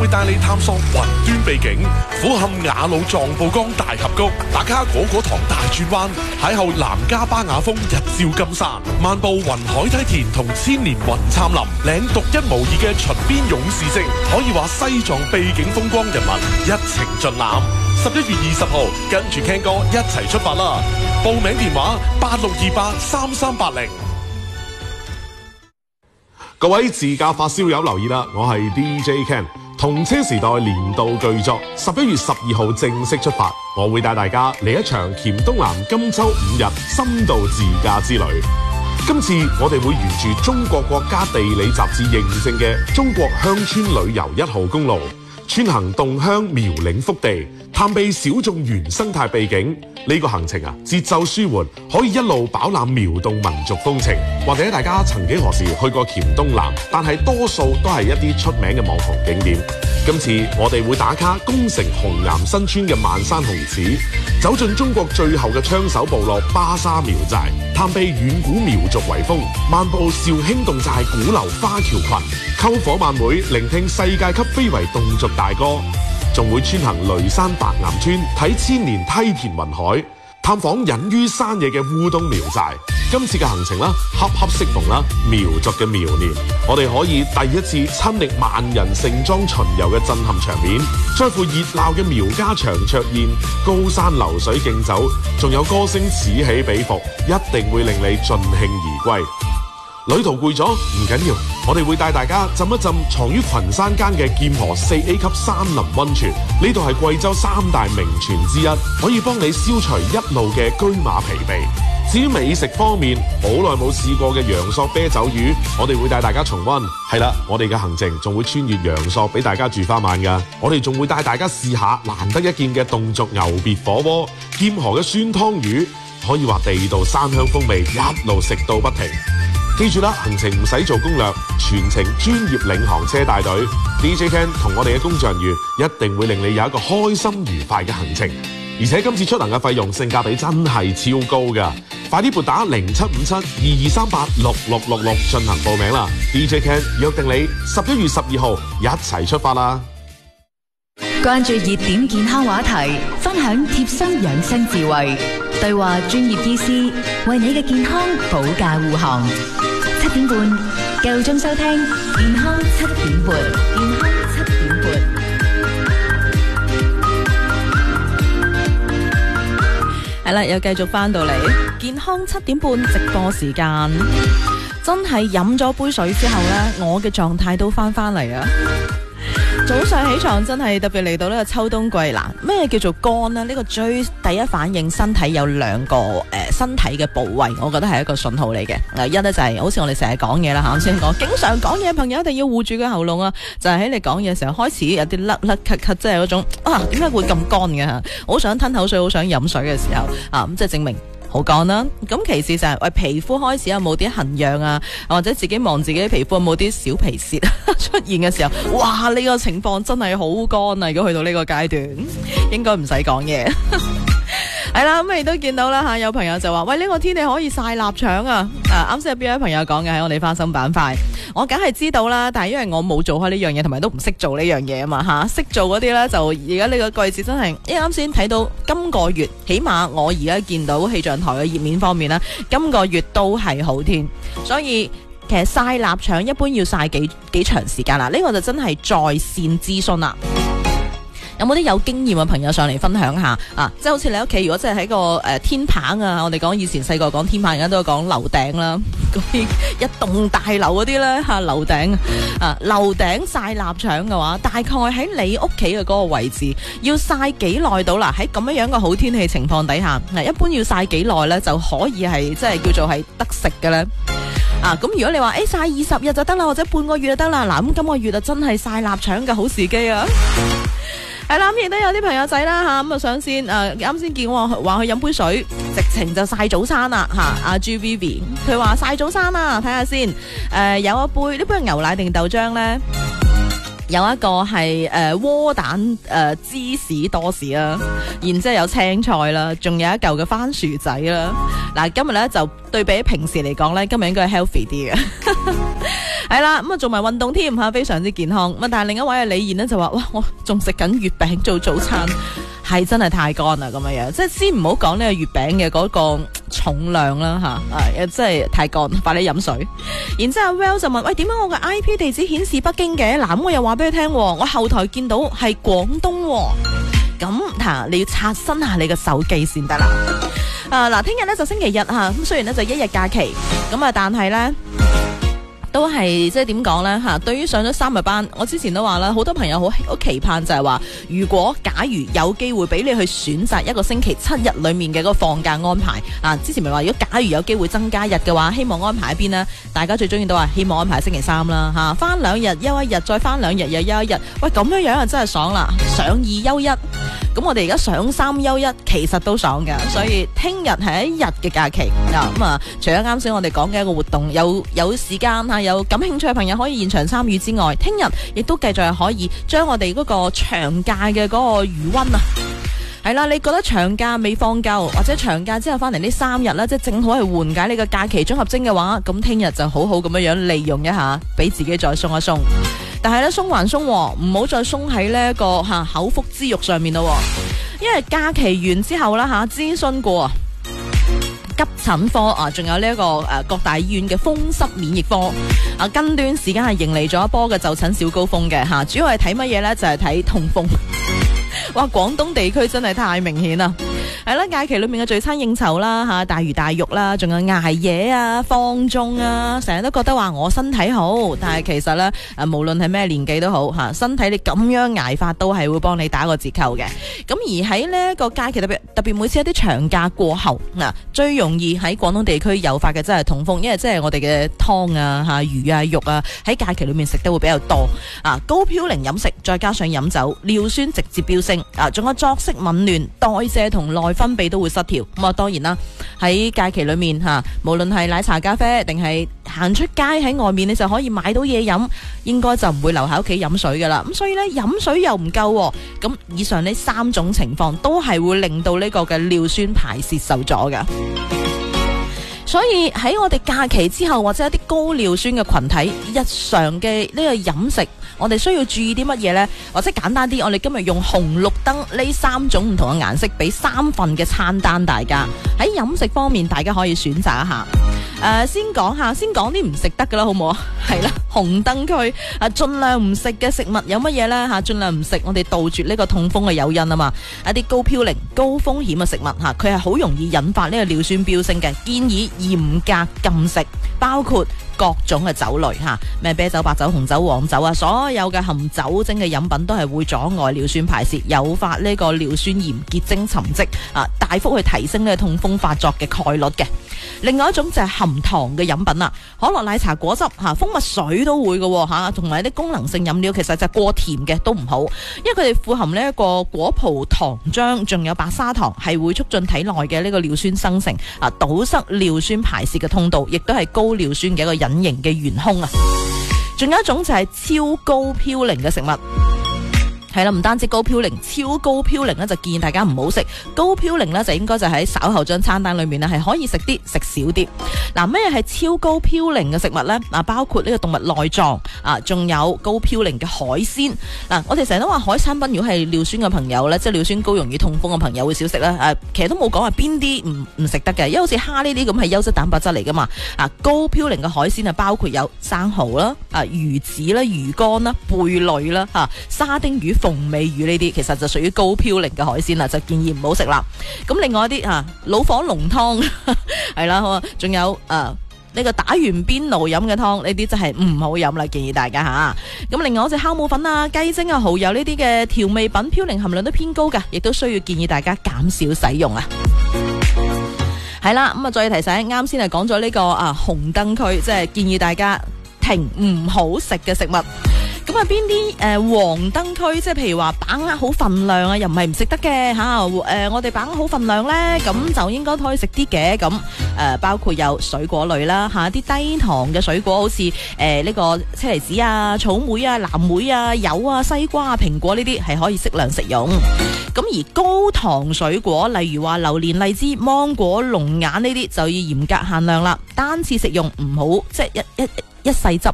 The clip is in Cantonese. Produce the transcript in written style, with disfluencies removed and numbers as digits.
帶你探索雲端秘境，俯瞰雅魯藏布江大峽谷，打卡果果堂大轉彎，邂逅南迦巴雅峰日照金山，漫步雲海梯田同千年雲杉林，領獨一無二嘅秦邊勇士跡，可以話西藏秘境風光人文一程盡覽。11月20號，跟住 Ken 哥一齊出發啦！報名電話86283380。 各位自駕發燒友留意啦，我係 DJ Ken， 同車時代年度巨作11月12號正式出發，我會帶大家嚟一場黔東南金秋5日深度自駕之旅。今次我哋會沿住中國國家地理雜誌認證嘅中國鄉村旅遊1號公路，穿行洞鄉苗嶺腹地，探秘小眾原生態秘境。呢個行程節奏舒緩，可以一路飽覽苗洞民族風情。或者大家曾幾何時去過黔東南，但係多數都係一啲出名嘅網紅景點。今次我哋會打卡宮城紅岩新村嘅萬山紅寺，走進中國最後嘅槍手部落巴沙苗寨，探秘遠古苗族遺風，漫步紹興侗寨古流花橋群，篝火晚會聆聽世界級非遺侗族大歌，仲會穿行雷山白岩村，睇千年梯田雲海，探訪隱於山野嘅烏冬苗寨。今次嘅行程恰恰適逢苗族嘅苗年，我哋可以第一次親歷萬人盛裝巡遊嘅震撼場面，再赴熱鬧嘅苗家長桌宴，高山流水競走，仲有歌聲此起彼伏，一定會令你盡興而歸。旅途攰咗唔緊要，我哋會帶大家浸一浸藏於群山間嘅劍河4A 級山林溫泉，呢度係貴州3大名泉之一，可以幫你消除一路嘅車馬疲憊。至於美食方面，好耐冇試過嘅陽朔啤酒魚，我哋會帶大家重溫。係啦，我哋嘅行程仲會穿越陽朔俾大家住翻晚㗎。我哋仲會帶大家試下難得一見嘅侗族牛別火鍋、劍河嘅酸湯魚，可以話地道山鄉風味，一路食到不停。記住啦，行程唔使做攻略，全程專業領航車帶隊 DJ Ken 同我哋嘅工作人員一定會令你有一個開心愉快嘅行程。而且今次出行嘅費用性價比真係超高㗎，快啲撥打075722386666進行報名啦。 DJ Ken 約定你11月12號一齊出發啦！ 關注熱點健康話題，分享貼身養生智慧，對話專業醫師，為你嘅健康保駕護航。7點半，夠鐘收聽健康7點半，健康7點半。係啦，又繼續翻到嚟健康7點半直播時間，真係飲咗杯水之後呢，我嘅狀態都翻嚟啊！早上起床真係特別嚟到呢個秋冬季啦，咩叫做乾呢？呢個最第一反應，身體有兩個身體嘅部位，我覺得係一個信號嚟嘅。一呢就係好似我哋成日講嘢啦嚇，先講經常講嘢嘅朋友一定要護住個喉嚨啊！就係喺你講嘢嘅時候開始有啲甩甩咳咳，即係嗰種點解會咁乾嘅嚇？好想吞口水，好想飲水嘅時候咁即係證明好乾啦。咁其次就係皮膚開始有冇啲痕癢啊，或者自己望自己皮膚有冇啲小皮屑出現嘅時候，哇！呢個情況真係好乾啊！如果去到呢個階段，應該唔使講嘢。係啦，咁你都見到啦吓，有朋友就話：喂，呢個天氣可以曬臘腸啊！啱先有邊位朋友講嘅喺我哋花心板塊，我梗係知道啦。但係因為我冇做開呢樣嘢，同埋都唔識做呢樣嘢啊嘛吓，識做嗰啲咧就而家呢個季節真係，因為啱先睇到今個月，起碼我而家見到氣象台嘅頁面方面啦，今個月都係好天，所以其實曬臘腸一般要曬幾長時間啦？呢個就真係在線諮詢啦。有冇啲有經驗嘅朋友上嚟分享下即係好似你屋企，如果真係喺個天棚啊，我哋講以前細個講天棚，而家都講樓頂啦，嗰啲一棟大樓嗰啲咧樓頂樓頂曬臘腸嘅話，大概喺你屋企嘅嗰個位置要曬幾耐到啦？喺咁樣嘅好天氣情況底下，一般要曬幾耐咧就可以係即係叫做係得食嘅咧？咁如果你話曬20日就得啦，或者半個月就得啦，嗱咁今個月就真係曬臘腸嘅好時機啊！係啦，亦都有啲朋友仔啦咁上線啱先見我話去飲杯水，直情就曬早餐啦阿 GVB 佢話曬早餐啦，睇下先有一杯呢杯係牛奶定豆漿咧？有一個係窩蛋芝士多士啦，然之後有青菜啦，仲有一嚿嘅番薯仔啦。嗱，今日咧就對比平時嚟講咧，今日應該係 healthy 啲嘅。 係啦，咁啊做埋運動添吓，非常之健康。咁但係另一位嘅李燕呢就話：哇，我仲食緊月餅做早餐，係真係太乾啦咁樣。即係先唔好講呢個月餅嘅嗰個重量啦吓，真係太乾，快啲飲水。然之後 Well 就問：喂，點解我嘅 IP 地址顯示北京嘅？嗱，我又話俾你聽，我後台見到係廣東。咁你要刷新下你嘅手機先得啦。嗱，聽日呢就星期日吓，咁雖然呢就一日假期，咁啊，但係呢都係即係點講呢吓？對於上咗3日班，我之前都話啦，好多朋友好期盼就係話，如果假如有機會俾你去選擇一個星期7日裏面嘅嗰個放假安排啊，之前咪話如果假如有機會增加日嘅話，希望安排喺邊呢？大家最中意都話希望安排喺星期3啦吓，翻2日休1日，再翻2日又休1日，喂，咁樣啊真係爽啦，上2休1。咁我哋而家上3休1，其實都爽嘅，所以聽日係一日嘅假期咁啊！除咗啱先我哋講嘅一個活動，有時間有感興趣嘅朋友可以現場參與之外，聽日亦都繼續係可以將我哋嗰個長假嘅嗰個餘溫啊，係啦，你覺得長假未放夠，或者長假之後翻嚟呢3日呢，即係正好係緩解你個假期綜合徵嘅話，咁聽日就好好咁樣利用一下，俾自己再鬆一鬆。但係咧鬆還鬆，唔好再鬆喺呢一個口腹之欲上面咯。因為假期完之後啦諮詢過急診科啊，仲有呢一個各大醫院嘅風濕免疫科啊，近段時間係迎嚟咗一波嘅就診小高峰嘅主要係睇乜嘢呢？就係睇痛風。哇，廣東地區真係太明顯啦！係啦，假期裏面嘅聚餐應酬啦大魚大肉啦，仲有捱夜啊、放縱啊，成日都覺得話我身體好，但係其實呢，無論係咩年紀都好身體你咁樣捱法都係會幫你打個折扣嘅。咁而喺呢一個假期特別每次一啲長假過後最容易喺廣東地區誘發嘅真係痛風，因為即係我哋嘅湯啊、魚啊、肉啊喺假期裏面食得會比較多高嘌呤飲食，再加上飲酒，尿酸直接飆升仲有作息紊亂，代謝同內分泌都會失調。咁啊，當然啦，喺假期裏面無論係奶茶咖啡定係行出街喺外面，你就可以買到嘢飲，應該就唔會留喺屋企飲水噶啦。咁所以呢，飲水又唔夠，咁以上呢3種情況都係會令到呢個嘅尿酸排泄受阻嘅。所以喺我哋假期之後，或者一啲高尿酸嘅群體，日常嘅呢個飲食，我哋需要注意啲乜嘢呢？或者簡單啲，我哋今日用紅綠燈呢3種唔同嘅顏色，俾3份嘅餐單，大家喺飲食方面，大家可以選擇一下。先講啲唔食得噶啦，好唔好啊？係啦，紅燈區盡量唔食嘅食物有乜嘢呢？盡量唔食，我哋杜絕呢個痛風嘅誘因啊嘛。一啲高嘌呤、高風險嘅食物佢係好容易引發呢個尿酸飆升嘅，建議嚴格禁食，包括各種嘅酒類咩啤酒、白酒、紅酒、黃酒所有嘅含酒精嘅飲品都係會阻礙尿酸排泄，誘發呢個尿酸鹽結晶沉積大幅去提升呢個痛風發作嘅概率嘅。另外一種就係含糖嘅飲品啦，可樂、奶茶、果汁蜂蜜水都會嘅同埋啲功能性飲料，其實就過甜嘅都唔好，因為佢哋富含呢一個果葡糖漿，仲有白砂糖，係會促進體內嘅呢個尿酸生成堵塞尿酸排泄嘅通道，亦都係高尿酸嘅一個隱形嘅元兇啊！仲有一種就係超高嘌呤嘅食物。係啦，唔單止高嘌呤，超高嘌呤呢就建議大家唔好食。高嘌呤呢就應該就喺稍後張餐單裏面呢係可以食啲，食少啲。咩係超高嘌呤嘅食物呢？包括呢個動物內臟仲有高嘌呤嘅海鮮。我哋成日都話海產品如果係尿酸嘅朋友呢，即係尿酸高容易痛風嘅朋友會少食啦。其實都冇講話邊啲唔食得嘅，因為好似蝦呢啲咁係優質蛋白質嚟噶嘛。高嘌呤嘅海鮮包括有生蠔啦、魚子啦、魚乾啦、貝類啦、沙丁魚、鳳尾魚呢啲，其實就屬於高嘌呤嘅海鮮啦，就建議唔好食啦。咁另外一啲老火龍湯係啦，仲有呢個打完邊爐飲嘅湯，呢啲真係唔好飲啦，建議大家吓。咁另外好似酵母粉雞精蠔油呢啲嘅調味品，嘌呤含量都偏高嘅，亦都需要建議大家減少使用啊。係啦，咁再提醒，啱先係講咗呢個紅燈區，即係建議大家停唔好食嘅食物。咁邊啲黃燈區，即係譬如話把握好份量又唔係唔食得嘅我哋把握好份量呢，咁就應該可以食啲嘅。咁包括有水果類啦啲低糖嘅水果，好似呢個車厘子草莓藍莓柚西瓜蘋果呢啲係可以適量食用。咁而高糖水果，例如話榴蓮、荔枝、芒果、龍眼呢啲，就要嚴格限量啦。單次食用唔好，即係一細汁